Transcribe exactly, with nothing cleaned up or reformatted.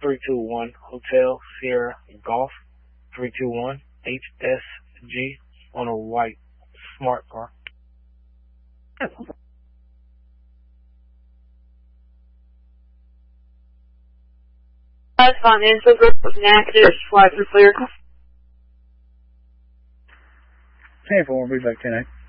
three two one Hotel Sierra Golf three two one H S G on a white smart car. That's fine. Info group was active. Flights are clear. ten four, be back ten eight.